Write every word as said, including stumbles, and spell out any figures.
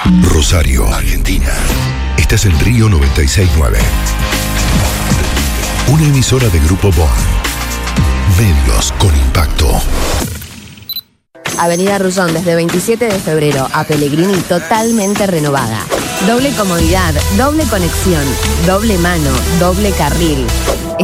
Rosario, Argentina. Estás en Río noventa y seis punto nueve. Una emisora de Grupo Bond. Medios con impacto. Avenida Rullón desde veintisiete de febrero a Pellegrini totalmente renovada. Doble comodidad, doble conexión, doble mano, doble carril.